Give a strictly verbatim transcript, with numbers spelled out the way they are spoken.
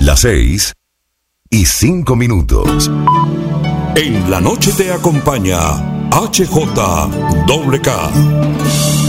Las seis y cinco minutos. En la noche te acompaña H J K.